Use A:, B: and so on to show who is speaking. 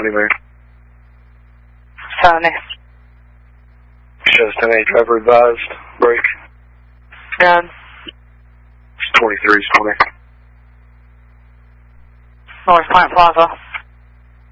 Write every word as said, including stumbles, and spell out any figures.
A: County, Mayor.
B: Tony.
A: Shows ten eight, driver advised. Break.
B: Gun.
A: twenty-three, twenty.
B: North Point Plaza.